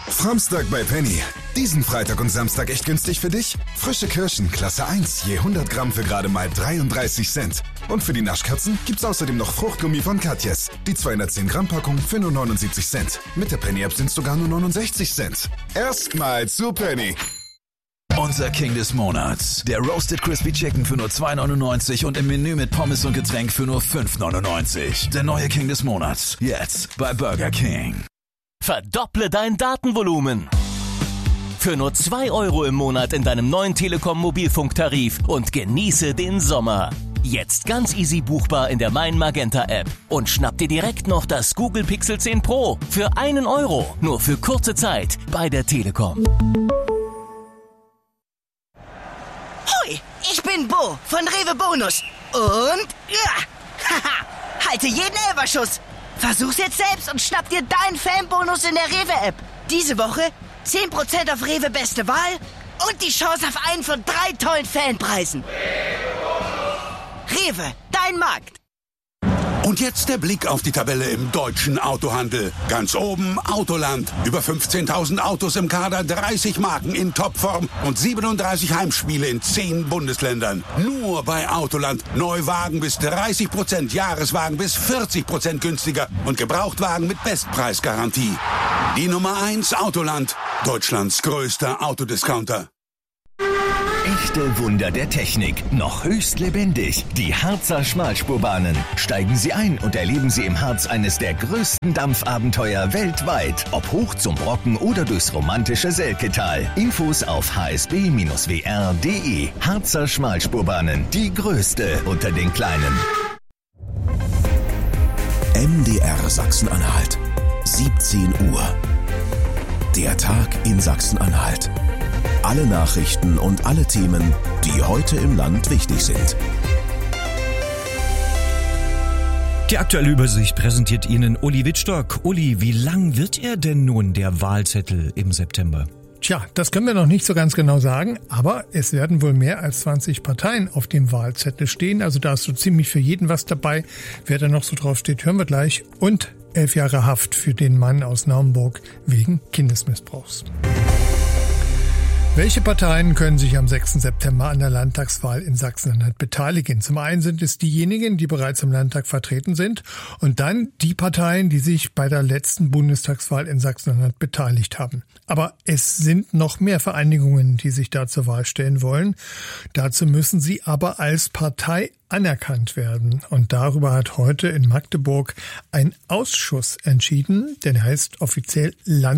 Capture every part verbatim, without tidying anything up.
Framstag bei Penny. Diesen Freitag und Samstag echt günstig für dich? Frische Kirschen, Klasse eins, je hundert Gramm für gerade mal dreiunddreißig Cent. Und für die Naschkatzen gibt's außerdem noch Fruchtgummi von Katjes. Die zweihundertzehn Gramm Packung für nur neunundsiebzig Cent. Mit der Penny-App sind's sogar nur neunundsechzig Cent. Erstmal zu Penny. Unser King des Monats. Der Roasted Crispy Chicken für nur zwei neunundneunzig und im Menü mit Pommes und Getränk für nur fünf neunundneunzig. Der neue King des Monats. Jetzt bei Burger King. Verdopple dein Datenvolumen. Für nur zwei Euro im Monat in deinem neuen Telekom-Mobilfunktarif und genieße den Sommer. Jetzt ganz easy buchbar in der Mein Magenta App. Und schnapp dir direkt noch das Google Pixel zehn Pro für einen Euro. Nur für kurze Zeit bei der Telekom. Hoi, ich bin Bo von Rewe Bonus. Und ja, haha, halte jeden Elferschuss. Versuch's jetzt selbst und schnapp dir deinen Fanbonus in der Rewe-App. Diese Woche zehn Prozent auf Rewe Beste Wahl und die Chance auf einen von drei tollen Fanpreisen. Rewe, dein Markt. Und jetzt der Blick auf die Tabelle im deutschen Autohandel. Ganz oben Autoland. Über fünfzehntausend Autos im Kader, dreißig Marken in Topform und siebenunddreißig Heimspiele in zehn Bundesländern. Nur bei Autoland. Neuwagen bis dreißig Prozent, Jahreswagen bis vierzig Prozent günstiger und Gebrauchtwagen mit Bestpreisgarantie. Die Nummer eins Autoland. Deutschlands größter Autodiscounter. Echte Wunder der Technik, noch höchst lebendig. Die Harzer Schmalspurbahnen. Steigen Sie ein und erleben Sie im Harz eines der größten Dampfabenteuer weltweit. Ob hoch zum Brocken oder durchs romantische Selketal. Infos auf h s b Bindestrich w r punkt d e. Harzer Schmalspurbahnen, die größte unter den kleinen. M D R Sachsen-Anhalt. siebzehn Uhr. Der Tag in Sachsen-Anhalt. Alle Nachrichten und alle Themen, die heute im Land wichtig sind. Die aktuelle Übersicht präsentiert Ihnen Uli Wittstock. Uli, wie lang wird er denn nun, der Wahlzettel im September? Tja, das können wir noch nicht so ganz genau sagen, aber es werden wohl mehr als zwanzig Parteien auf dem Wahlzettel stehen. Also da ist so ziemlich für jeden was dabei. Wer da noch so drauf steht, hören wir gleich. Und elf Jahre Haft für den Mann aus Naumburg wegen Kindesmissbrauchs. Welche Parteien können sich am sechsten September an der Landtagswahl in Sachsen-Anhalt beteiligen? Zum einen sind es diejenigen, die bereits im Landtag vertreten sind und dann die Parteien, die sich bei der letzten Bundestagswahl in Sachsen-Anhalt beteiligt haben. Aber es sind noch mehr Vereinigungen, die sich da zur Wahl stellen wollen. Dazu müssen sie aber als Partei anerkannt werden. Und darüber hat heute in Magdeburg ein Ausschuss entschieden, der heißt offiziell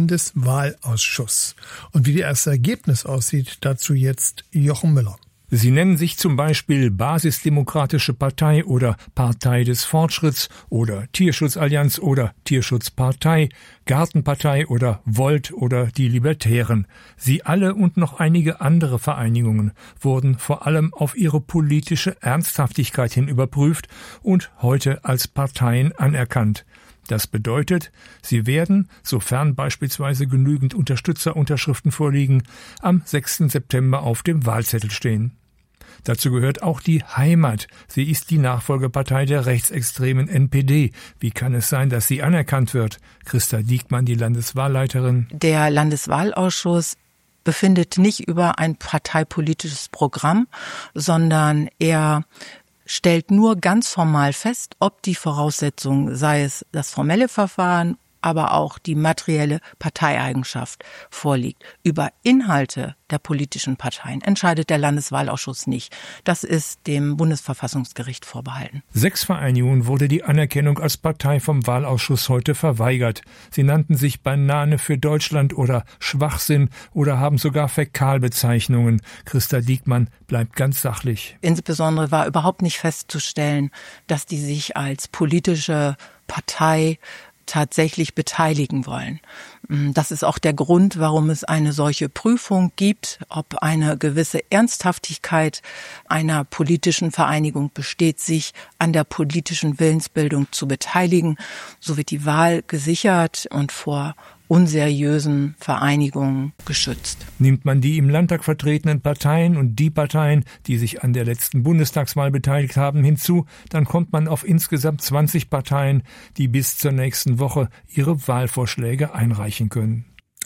Landeswahlausschuss. Und wie das Ergebnis aussieht, dazu jetzt Jochen Müller. Sie nennen sich zum Beispiel Basisdemokratische Partei oder Partei des Fortschritts oder Tierschutzallianz oder Tierschutzpartei, Gartenpartei oder Volt oder die Libertären. Sie alle und noch einige andere Vereinigungen wurden vor allem auf ihre politische Ernsthaftigkeit hin überprüft und heute als Parteien anerkannt. Das bedeutet, sie werden, sofern beispielsweise genügend Unterstützerunterschriften vorliegen, am sechsten September auf dem Wahlzettel stehen. Dazu gehört auch die Heimat. Sie ist die Nachfolgepartei der rechtsextremen N P D. Wie kann es sein, dass sie anerkannt wird? Christa Diekmann, die Landeswahlleiterin. Der Landeswahlausschuss befindet nicht über ein parteipolitisches Programm, sondern er stellt nur ganz formal fest, ob die Voraussetzungen, sei es das formelle Verfahren, aber auch die materielle Parteieigenschaft vorliegt. Über Inhalte der politischen Parteien entscheidet der Landeswahlausschuss nicht. Das ist dem Bundesverfassungsgericht vorbehalten. Sechs Vereinigungen wurde die Anerkennung als Partei vom Wahlausschuss heute verweigert. Sie nannten sich Banane für Deutschland oder Schwachsinn oder haben sogar Fäkalbezeichnungen. Christa Diekmann bleibt ganz sachlich. Insbesondere war überhaupt nicht festzustellen, dass die sich als politische Partei tatsächlich beteiligen wollen. Das ist auch der Grund, warum es eine solche Prüfung gibt, ob eine gewisse Ernsthaftigkeit einer politischen Vereinigung besteht, sich an der politischen Willensbildung zu beteiligen. So wird die Wahl gesichert und vor unseriösen Vereinigungen geschützt. Nimmt man die im Landtag vertretenen Parteien und die Parteien, die sich an der letzten Bundestagswahl beteiligt haben, hinzu, dann kommt man auf insgesamt zwanzig Parteien, die bis zur nächsten Woche ihre Wahlvorschläge einreichen können.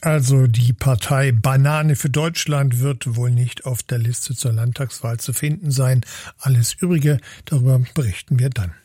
Also die Partei Banane für Deutschland wird wohl nicht auf der Liste zur Landtagswahl zu finden sein. Alles Übrige, darüber berichten wir dann.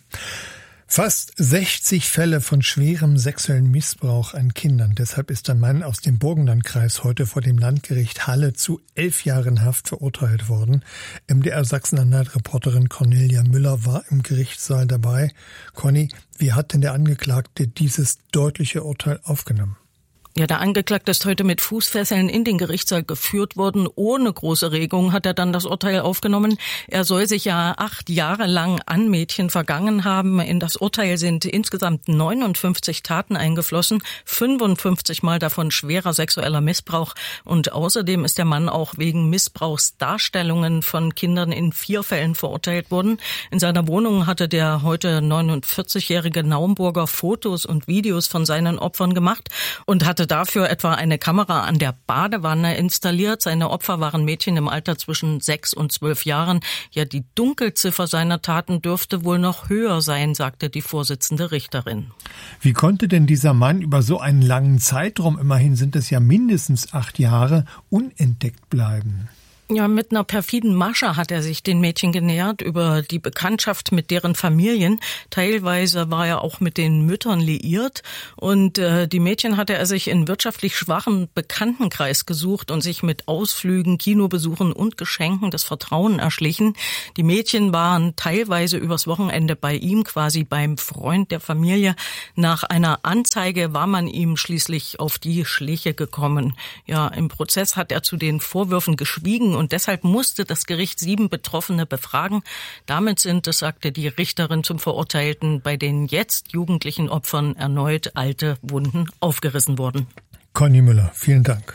Fast sechzig Fälle von schwerem sexuellen Missbrauch an Kindern. Deshalb ist ein Mann aus dem Burgenlandkreis heute vor dem Landgericht Halle zu elf Jahren Haft verurteilt worden. M D R Sachsen-Anhalt-Reporterin Cornelia Müller war im Gerichtssaal dabei. Conny, wie hat denn der Angeklagte dieses deutliche Urteil aufgenommen? Ja, der Angeklagte ist heute mit Fußfesseln in den Gerichtssaal geführt worden. Ohne große Regung hat er dann das Urteil aufgenommen. Er soll sich ja acht Jahre lang an Mädchen vergangen haben. In das Urteil sind insgesamt neunundfünfzig Taten eingeflossen, fünfundfünfzig Mal davon schwerer sexueller Missbrauch. Und außerdem ist der Mann auch wegen Missbrauchsdarstellungen von Kindern in vier Fällen verurteilt worden. In seiner Wohnung hatte der heute neunundvierzigjährige Naumburger Fotos und Videos von seinen Opfern gemacht und hatte dafür etwa eine Kamera an der Badewanne installiert. Seine Opfer waren Mädchen im Alter zwischen sechs und zwölf Jahren. Ja, die Dunkelziffer seiner Taten dürfte wohl noch höher sein, sagte die Vorsitzende Richterin. Wie konnte denn dieser Mann über so einen langen Zeitraum, immerhin sind es ja mindestens acht Jahre, unentdeckt bleiben? Ja, mit einer perfiden Masche hat er sich den Mädchen genähert über die Bekanntschaft mit deren Familien. Teilweise war er auch mit den Müttern liiert. Und äh, die Mädchen hatte er sich in wirtschaftlich schwachen Bekanntenkreis gesucht und sich mit Ausflügen, Kinobesuchen und Geschenken das Vertrauen erschlichen. Die Mädchen waren teilweise übers Wochenende bei ihm, quasi beim Freund der Familie. Nach einer Anzeige war man ihm schließlich auf die Schliche gekommen. Ja, im Prozess hat er zu den Vorwürfen geschwiegen. Und deshalb musste das Gericht sieben Betroffene befragen. Damit sind, das sagte die Richterin zum Verurteilten, bei den jetzt jugendlichen Opfern erneut alte Wunden aufgerissen worden. Conny Müller, vielen Dank.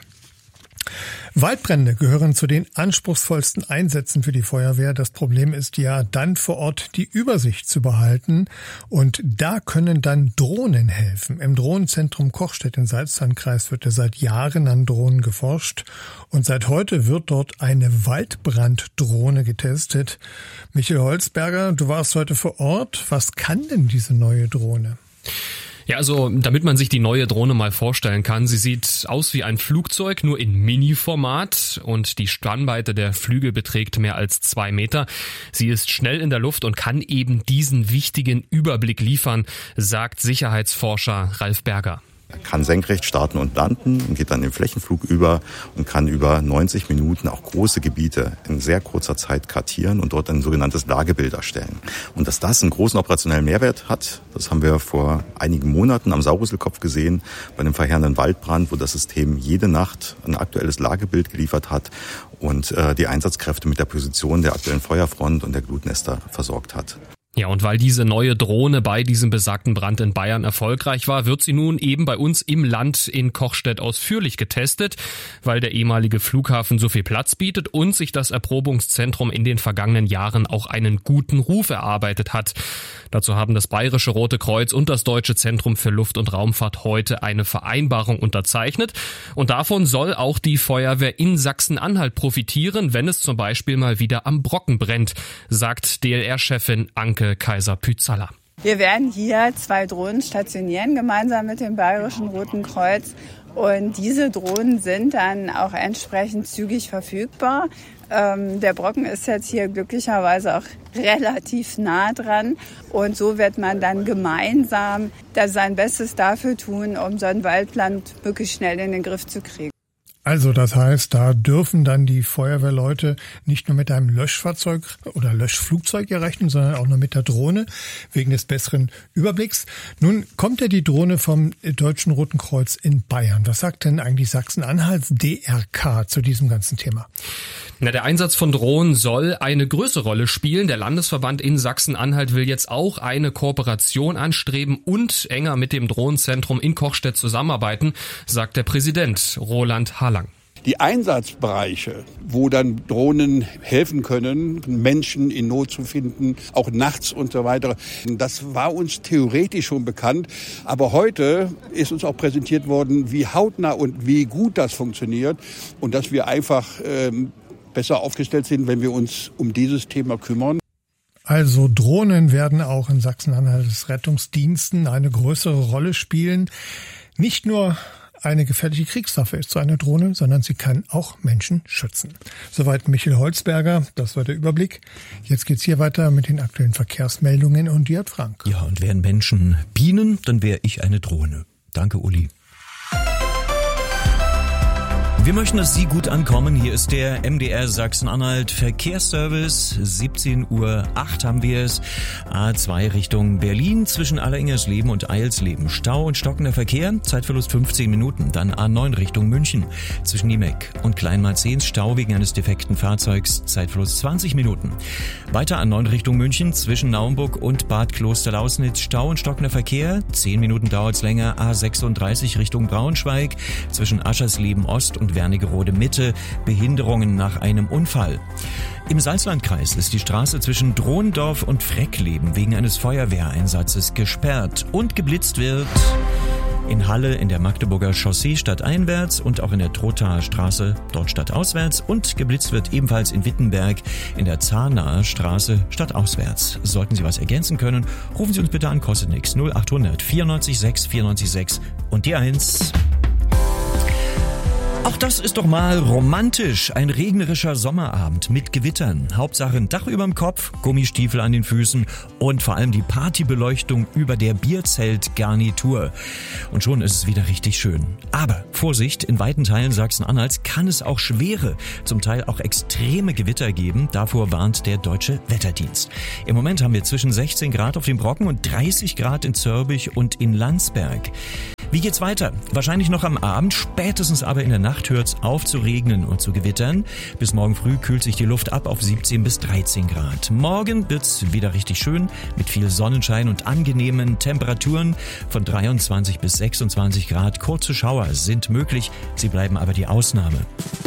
Waldbrände gehören zu den anspruchsvollsten Einsätzen für die Feuerwehr. Das Problem ist ja, dann vor Ort die Übersicht zu behalten. Und da können dann Drohnen helfen. Im Drohnenzentrum Kochstedt im Salzlandkreis wird ja seit Jahren an Drohnen geforscht. Und seit heute wird dort eine Waldbranddrohne getestet. Michael Holzberger, du warst heute vor Ort. Was kann denn diese neue Drohne? Ja, also damit man sich die neue Drohne mal vorstellen kann, sie sieht aus wie ein Flugzeug, nur in Mini-Format und die Spannweite der Flügel beträgt mehr als zwei Meter. Sie ist schnell in der Luft und kann eben diesen wichtigen Überblick liefern, sagt Sicherheitsforscher Ralf Berger. Er kann senkrecht starten und landen und geht dann den Flächenflug über und kann über neunzig Minuten auch große Gebiete in sehr kurzer Zeit kartieren und dort ein sogenanntes Lagebild erstellen. Und dass das einen großen operationellen Mehrwert hat, das haben wir vor einigen Monaten am Saugrüsselkopf gesehen, bei einem verheerenden Waldbrand, wo das System jede Nacht ein aktuelles Lagebild geliefert hat und äh, die Einsatzkräfte mit der Position der aktuellen Feuerfront und der Glutnester versorgt hat. Ja, und weil diese neue Drohne bei diesem besagten Brand in Bayern erfolgreich war, wird sie nun eben bei uns im Land in Kochstedt ausführlich getestet, weil der ehemalige Flughafen so viel Platz bietet und sich das Erprobungszentrum in den vergangenen Jahren auch einen guten Ruf erarbeitet hat. Dazu haben das Bayerische Rote Kreuz und das Deutsche Zentrum für Luft- und Raumfahrt heute eine Vereinbarung unterzeichnet. Und davon soll auch die Feuerwehr in Sachsen-Anhalt profitieren, wenn es zum Beispiel mal wieder am Brocken brennt, sagt D L R-Chefin Anke Kaiser-Pützala. Wir werden hier zwei Drohnen stationieren, gemeinsam mit dem Bayerischen Roten Kreuz. Und diese Drohnen sind dann auch entsprechend zügig verfügbar. Ähm, der Brocken ist jetzt hier glücklicherweise auch relativ nah dran. Und so wird man dann gemeinsam sein Bestes dafür tun, um so einen Waldbrand möglichst schnell in den Griff zu kriegen. Also das heißt, da dürfen dann die Feuerwehrleute nicht nur mit einem Löschfahrzeug oder Löschflugzeug errechnen, sondern auch noch mit der Drohne, wegen des besseren Überblicks. Nun kommt ja die Drohne vom Deutschen Roten Kreuz in Bayern. Was sagt denn eigentlich Sachsen-Anhalts D R K zu diesem ganzen Thema? Na, der Einsatz von Drohnen soll eine größere Rolle spielen. Der Landesverband in Sachsen-Anhalt will jetzt auch eine Kooperation anstreben und enger mit dem Drohnenzentrum in Kochstedt zusammenarbeiten, sagt der Präsident Roland Harlang. Die Einsatzbereiche, wo dann Drohnen helfen können, Menschen in Not zu finden, auch nachts und so weiter, das war uns theoretisch schon bekannt. Aber heute ist uns auch präsentiert worden, wie hautnah und wie gut das funktioniert und dass wir einfach ähm, besser aufgestellt sind, wenn wir uns um dieses Thema kümmern. Also Drohnen werden auch in Sachsen-Anhalts Rettungsdiensten eine größere Rolle spielen. Nicht nur eine gefährliche Kriegswaffe ist, so eine Drohne, sondern sie kann auch Menschen schützen. Soweit Michael Holzberger, das war der Überblick. Jetzt geht's hier weiter mit den aktuellen Verkehrsmeldungen und die hat Frank. Ja, und wären Menschen Bienen, dann wäre ich eine Drohne. Danke, Uli. Wir möchten, dass Sie gut ankommen. Hier ist der M D R Sachsen-Anhalt Verkehrsservice. siebzehn Uhr acht haben wir es. A zwei Richtung Berlin zwischen Alleringers-Leben und Eilsleben. Stau und stockender Verkehr, Zeitverlust fünfzehn Minuten. Dann A neun Richtung München zwischen Niemeck und Kleinmarzens. Stau wegen eines defekten Fahrzeugs, Zeitverlust zwanzig Minuten. Weiter A neun Richtung München zwischen Naumburg und Bad Klosterlausnitz. Stau und stockender Verkehr, zehn Minuten dauert's länger. A sechsunddreißig Richtung Braunschweig zwischen Aschersleben Ost und Wernigerode Mitte, Behinderungen nach einem Unfall. Im Salzlandkreis ist die Straße zwischen Drohendorf und Freckleben wegen eines Feuerwehreinsatzes gesperrt und geblitzt wird in Halle in der Magdeburger Chaussee stadteinwärts und auch in der Trothaer Straße dort stadtauswärts und geblitzt wird ebenfalls in Wittenberg in der Zahnaer Straße stadtauswärts. Sollten Sie was ergänzen können, rufen Sie uns bitte an, kostet nichts, null achthundert vierundneunzig sechs vierundneunzig sechs und die eins. Auch das ist doch mal romantisch. Ein regnerischer Sommerabend mit Gewittern. Hauptsache ein Dach überm Kopf, Gummistiefel an den Füßen und vor allem die Partybeleuchtung über der Bierzeltgarnitur. Und schon ist es wieder richtig schön. Aber Vorsicht, in weiten Teilen Sachsen-Anhalts kann es auch schwere, zum Teil auch extreme Gewitter geben. Davor warnt der Deutsche Wetterdienst. Im Moment haben wir zwischen sechzehn Grad auf dem Brocken und dreißig Grad in Zörbich und in Landsberg. Wie geht's weiter? Wahrscheinlich noch am Abend, spätestens aber in der Nacht hört's auf zu regnen und zu gewittern. Bis morgen früh kühlt sich die Luft ab auf siebzehn bis dreizehn Grad. Morgen wird's wieder richtig schön mit viel Sonnenschein und angenehmen Temperaturen von dreiundzwanzig bis sechsundzwanzig Grad. Kurze Schauer sind möglich, sie bleiben aber die Ausnahme.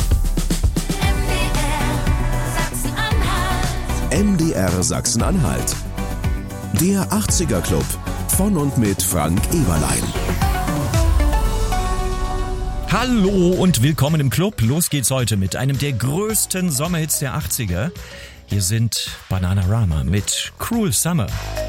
M D R Sachsen-Anhalt. Der achtziger Club von und mit Frank Eberlein. Hallo und willkommen im Club. Los geht's heute mit einem der größten Sommerhits der achtziger. Hier sind Bananarama mit Cruel Summer.